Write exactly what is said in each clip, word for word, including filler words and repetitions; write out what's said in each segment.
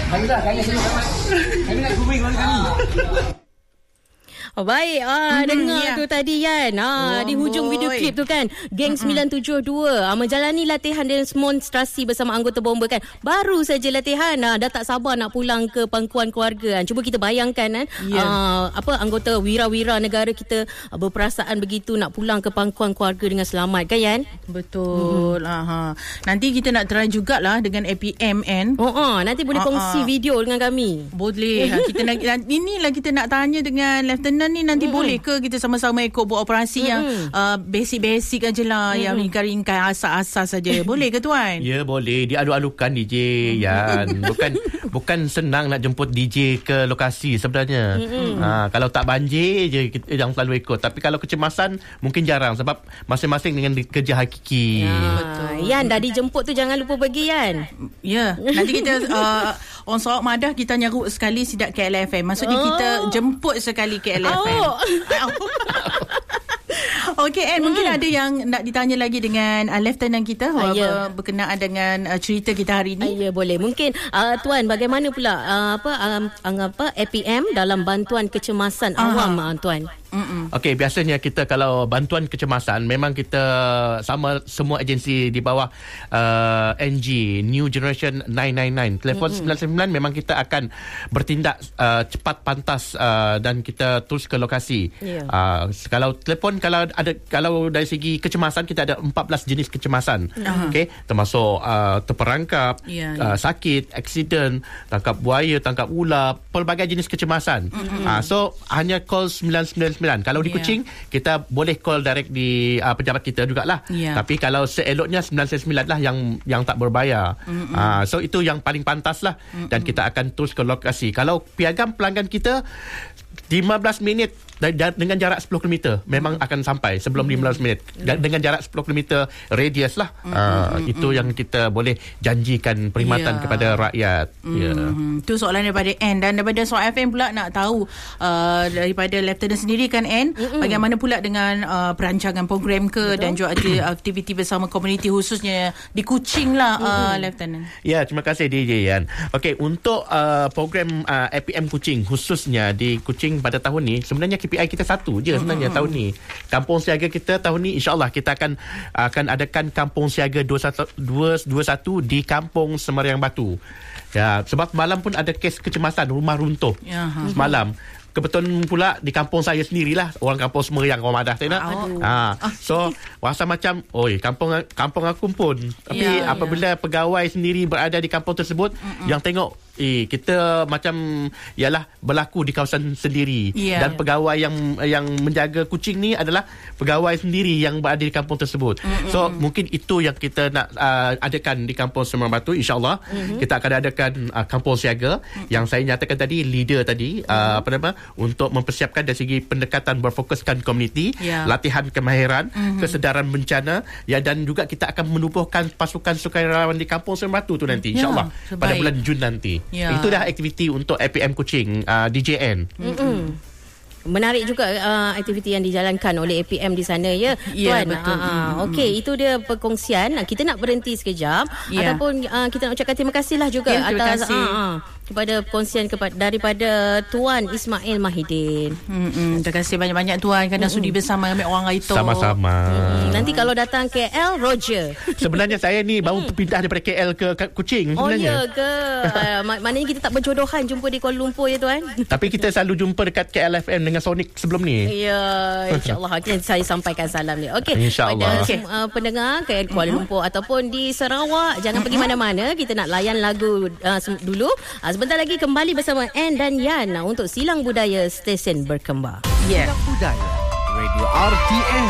Baiklah, kami sini selamat. Kami nak grooming kami. Oh, baik. Ah, hmm, dengar yeah. tu tadi kan. Ah, oh, di hujung boy. video klip tu kan. Geng sembilan tujuh dua ah, menjalani latihan demonstrasi bersama anggota bomba kan. Baru saja latihan. Ah, dah tak sabar nak pulang ke pangkuan keluarga kan. Cuba kita bayangkan kan. Yeah. Ah, apa anggota wira-wira negara kita ah, berperasaan begitu nak pulang ke pangkuan keluarga dengan selamat kan Yan? Betul. Hmm. Aha. Nanti kita nak try jugalah dengan A P M N. Oh, oh nanti boleh uh-uh. kongsi video dengan kami. Boleh. kita nak inilah kita nak tanya dengan Lieutenant ni nanti mm-hmm. boleh ke kita sama-sama ikut buat operasi mm-hmm. yang uh, basic-basic aje lah, mm-hmm. yang ringkas-ringkas asas-asas saja. Boleh ke tuan? Ya, boleh. Diadu-adukan D J Yan. Bukan bukan senang nak jemput D J ke lokasi sebenarnya. Mm-hmm. Ha, kalau tak banjir je kita yang selalu ikut. Tapi kalau kecemasan mungkin jarang sebab masing-masing dengan kerja hakiki. Ya, betul. Yan dah dijemput tu jangan lupa pergi Yan. Ya, nanti kita uh, on Sarawak Madah kita nyarut sekali sidak K L F M. Maksudnya oh. kita jemput sekali K L F M. Oh. Okey, Anne, hmm. mungkin ada yang nak ditanya lagi dengan uh, Lieutenant kita uh, yeah. berkenaan dengan uh, cerita kita hari ini. Uh, ya, boleh. Mungkin uh, tuan bagaimana pula uh, apa um, apa A P M dalam bantuan kecemasan uh-huh. awam uh, tuan? Okey, biasanya kita kalau bantuan kecemasan memang kita sama semua agensi di bawah uh, N G New Generation sembilan sembilan sembilan telefon mm-hmm. sembilan sembilan memang kita akan bertindak uh, cepat pantas uh, dan kita terus ke lokasi. Yeah. Uh, kalau telefon kalau ada kalau dari segi kecemasan kita ada empat belas jenis kecemasan. Uh-huh. Okey, termasuk uh, terperangkap, yeah, yeah. Uh, sakit, aksiden, tangkap buaya, tangkap ular, pelbagai jenis kecemasan. Mm-hmm. Uh, so hanya call sembilan sembilan sembilan. Kalau di Kuching yeah. kita boleh call direct di uh, pejabat kita jugalah. Yeah. Tapi kalau seeloknya sembilan sembilan sembilan lah yang yang tak berbayar. Mm-hmm. Uh, so itu yang paling pantas lah. Mm-hmm. Dan kita akan terus ke lokasi. Kalau piagam pelanggan kita lima belas minit dengan jarak sepuluh kilometer memang akan sampai sebelum lima belas minit dengan jarak sepuluh kilometer radius lah. Mm-hmm. Uh, itu mm-hmm. yang kita boleh janjikan perkhidmatan yeah. kepada rakyat. Mm-hmm. Itu yeah. soalan daripada Anne. Dan daripada Sarawak F M pula nak tahu uh, daripada Lieutenant sendiri kan Anne, mm-hmm. bagaimana pula dengan uh, perancangan program ke. Betul. Dan juga aktiviti bersama komuniti khususnya di Kuching lah mm-hmm. uh, Lieutenant. Ya, terima kasih D J Yan. Okey, untuk uh, program uh, A P M Kuching khususnya di Kuching pada tahun ni sebenarnya K P I kita satu je sebenarnya mm-hmm. tahun ni. Kampung siaga kita tahun ni insya-Allah kita akan akan adakan kampung siaga dua puluh satu di Kampung Semariang Batu. Ya, sebab malam pun ada kes kecemasan rumah runtuh. Ya, semalam. Kebetulan pula di kampung saya sendirilah, orang kampung Semeriang, orang Madah tak nak. Oh. Ha. So, rasa macam, oi, kampung kampung aku pun. Tapi yeah, apabila yeah. pegawai sendiri berada di kampung tersebut, mm-mm. yang tengok, eh, kita macam, ialah berlaku di kawasan sendiri. Yeah. Dan pegawai yang yang menjaga kucing ni adalah pegawai sendiri yang berada di kampung tersebut. Mm-mm. So, mungkin itu yang kita nak uh, adakan di kampung Semeriang Batu, insyaAllah. Mm-hmm. Kita akan adakan uh, kampung siaga, mm-hmm. yang saya nyatakan tadi, leader tadi, mm-hmm. uh, apa nama, untuk mempersiapkan dari segi pendekatan berfokuskan komuniti, yeah. latihan kemahiran, mm-hmm. kesedaran bencana, ya, dan juga kita akan menubuhkan pasukan sukarelawan di Kampung Semeriang Batu tu nanti, yeah, insyaAllah pada bulan Jun nanti. Yeah. Itu dah aktiviti untuk A P M Kuching, uh, D J N. Mm-hmm. Menarik juga uh, aktiviti yang dijalankan oleh A P M di sana ya, ya Tuan. Betul. Uh, uh, Okey, itu dia perkongsian. Kita nak berhenti sekejap, ya. Ataupun uh, kita nak ucapkan terima kasihlah juga ya, terima atas kasih. Uh, uh, kepada perkongsian kepada, daripada Tuan Ismail Mahidin. Hmm, terima kasih banyak-banyak Tuan kerana sudi bersama dengan orang itu. Sama-sama. Hmm, nanti kalau datang K L, Roger. Sebenarnya saya ni baru pindah daripada K L ke Kuching sebenarnya. Oh ya ke? uh, maknanya kita tak berjodohan jumpa di Kuala Lumpur ya Tuan. Tapi kita selalu jumpa dekat K L F M dengan Sonic sebelum ni. Ya, insyaAllah akan saya sampaikan salam ni. Okey, insyaAllah. Pada okay. uh, pendengar K L Kuala Lumpur ataupun di Sarawak, jangan pergi mana-mana. Kita nak layan lagu uh, dulu. Uh, sebentar lagi kembali bersama Anne dan Yan untuk Silang Budaya Stesen Berkembar. Yeah. Silang Budaya Radio R T M.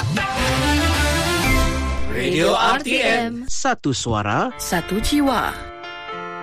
Radio R T M. Satu suara, satu jiwa.